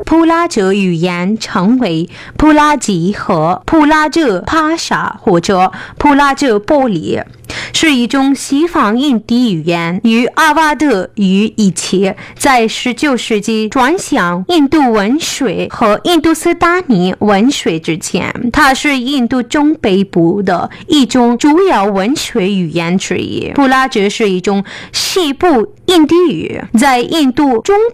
普拉哲语言称为普拉吉和普拉哲帕沙或者普拉哲波利，是一种西方印地语言，与阿瓦德语一起在19世纪转向印度文学和印度斯坦尼文学之前。它是印度中北部的一种主要文学语言之一。普拉哲是一种西部印地语，在印度中